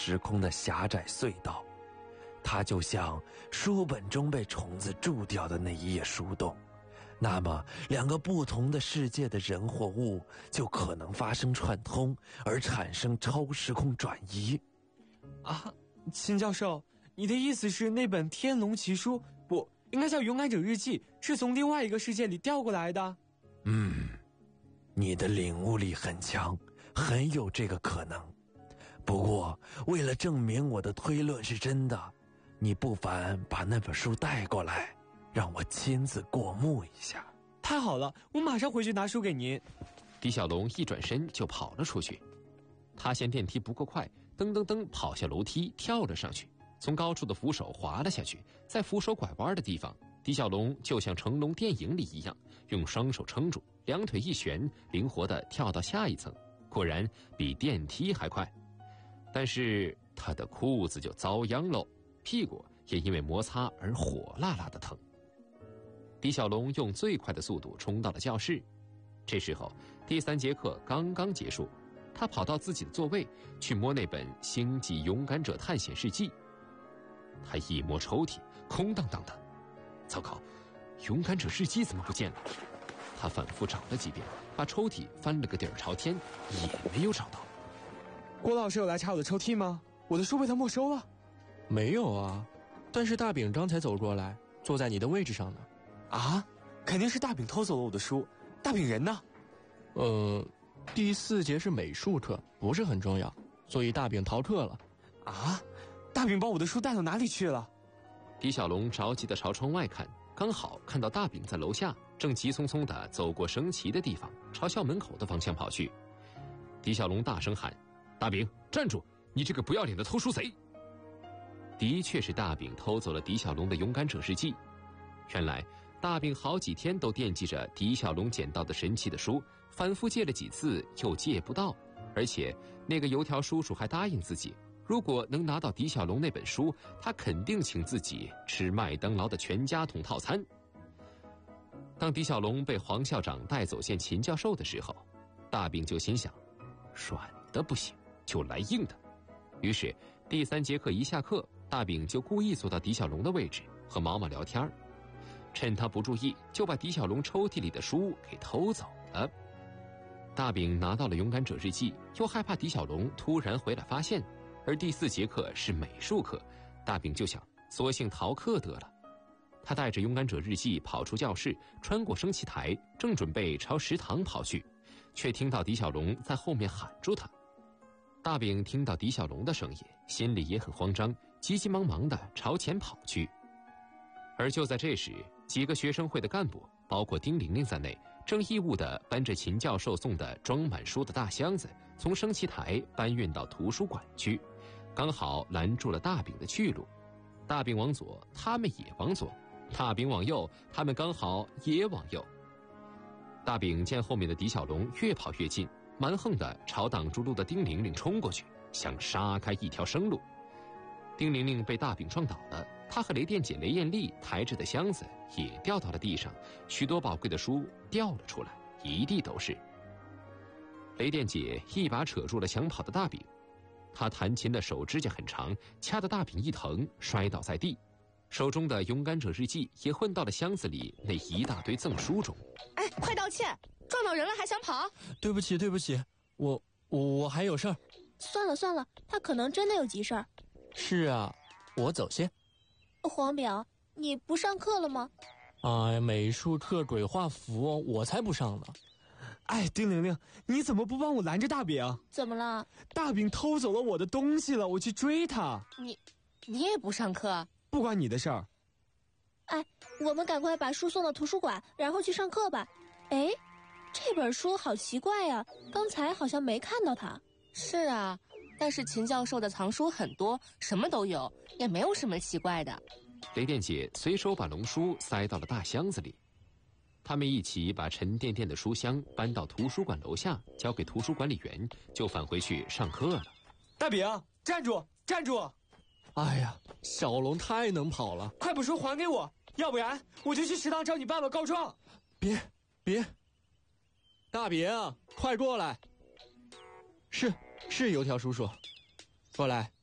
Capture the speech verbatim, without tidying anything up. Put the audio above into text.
时空的狭窄隧道。它就像书本中被虫子蛀掉的那一页书洞，那么两个不同的世界的人或物就可能发生串通，而产生超时空转移。 啊，秦教授，你的意思是那本《天龙奇书》不应该叫《勇敢者日记》，是从另外一个世界里调过来的？ 嗯，你的领悟力很强，很有这个可能。不过为了证明我的推论是真的，你不妨把那本书带过来，让我亲自过目一下。 太好了，我马上回去拿书给您。 狄小龙一转身就跑了出去。他嫌电梯不够快，噔噔噔跑下楼梯，跳了上去，从高处的扶手滑了下去。在扶手拐弯的地方，狄小龙就像成龙电影里一样，用双手撑住，两腿一旋，灵活地跳到下一层，果然比电梯还快。但是他的裤子就遭殃喽，屁股也因为摩擦而火辣辣的疼。狄小龙用最快的速度冲到了教室。这时候第三节课刚刚结束，他跑到自己的座位去摸那本《星际勇敢者探险日记》。他一摸抽屉，空荡荡的。糟糕，勇敢者日记怎么不见了？他反复找了几遍，把抽屉翻了个底儿朝天，也没有找到。 郭老师有来查我的抽屉吗？我的书被他没收了。 没有啊，但是大饼刚才走过来，坐在你的位置上呢。 啊，肯定是大饼偷走了我的书。大饼人呢？ 呃，第四节是美术课，不是很重要，所以大饼逃课了。 啊，大饼把我的书带到哪里去了？ 狄小龙着急地朝窗外看，刚好看到大饼在楼下，正急匆匆地走过升旗的地方，朝校门口的方向跑去。狄小龙大声喊：大饼，站住！你这个不要脸的偷书贼！的确是大饼偷走了狄小龙的勇敢者日记。原来大饼好几天都惦记着狄小龙捡到的神奇的书，反复借了几次又借不到，而且那个油条叔叔还答应自己，如果能拿到狄小龙那本书，他肯定请自己吃麦当劳的全家桶套餐。当狄小龙被黄校长带走见秦教授的时候，大饼就心想，软的不行，就来硬的。于是第三节课一下课，大饼就故意坐到狄小龙的位置和毛毛聊天，趁他不注意，就把狄小龙抽屉里的书给偷走了。大饼拿到了勇敢者日记，又害怕狄小龙突然回来发现，而第四节课是美术课，大饼就想索性逃课得了。他带着勇敢者日记跑出教室，穿过升旗台，正准备朝食堂跑去，却听到狄小龙在后面喊住他。大饼听到狄小龙的声音，心里也很慌张，急急忙忙地朝前跑去。而就在这时，几个学生会的干部，包括丁玲玲在内，正义务地搬着秦教授送的装满书的大箱子，从升旗台搬运到图书馆去，刚好拦住了大饼的去路。大饼往左，他们也往左；大饼往右，他们刚好也往右。大饼见后面的狄小龙越跑越近，蛮横地朝挡住路的丁玲玲冲过去，想杀开一条生路。丁玲玲被大饼撞倒了，她和雷电姐雷艳丽抬着的箱子也掉到了地上，许多宝贵的书掉了出来，一地都是。雷电姐一把扯住了想跑的大饼，她弹琴的手指甲很长，掐得大饼一疼，摔倒在地，手中的勇敢者日记也混到了箱子里那一大堆赠书中。 哎，快道歉！撞到人了还想跑？ 对不起对不起，我我我还有事儿。 算了算了，他可能真的有急事儿。 是啊，我走先。 黄表，你不上课了吗？ 哎，美术课鬼画符，我才不上呢。 哎，丁玲玲，你怎么不帮我拦着大饼？ 怎么了？ 大饼偷走了我的东西了，我去追他。 你，你也不上课？ 不关你的事儿。 哎，我们赶快把书送到图书馆，然后去上课吧。哎，这本书好奇怪呀，刚才好像没看到它。 是啊，但是秦教授的藏书很多，什么都有，也没有什么奇怪的。 雷电姐随手把龙书塞到了大箱子里，他们一起把沉甸甸的书箱搬到图书馆楼下，交给图书管理员，就返回去上课了。 大饼，站住站住！ 哎呀，小龙太能跑了， 快把书还给我，要不然我就去食堂找你爸爸告状。 别别，大饼快过来。是是油条叔叔，过来。